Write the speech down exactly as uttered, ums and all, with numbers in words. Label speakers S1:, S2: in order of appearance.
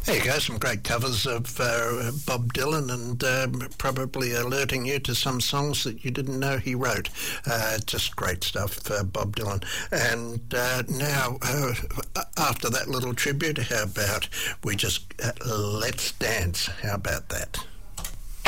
S1: There you go, some great covers of uh, Bob Dylan, and um, probably alerting you to some songs that you didn't know he wrote. Uh, just great stuff, uh, Bob Dylan. And uh, now, uh, after that little tribute, how about we just uh, let's dance? How about that?